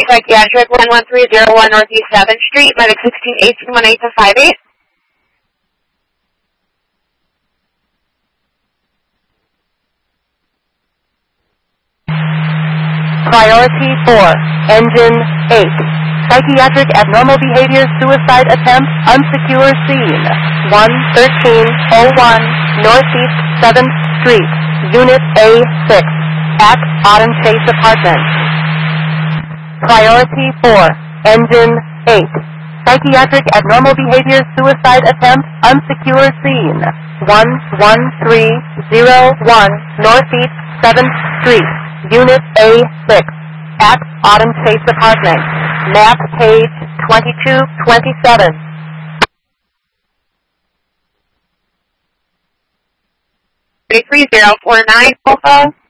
Psychiatric 11301 Northeast 7th Street, medic 161818 to 58. Priority 4, Engine 8. Psychiatric abnormal behavior suicide attempt unsecure scene. 11301 Northeast 7th Street, Unit A6, at Autumn Chase Apartment. Priority 4, Engine 8. Psychiatric abnormal behavior suicide attempt unsecure scene. 11301 Northeast 7th Street, Unit A6, at Autumn Chase Apartment. Map page 2227. 33049, Alpha.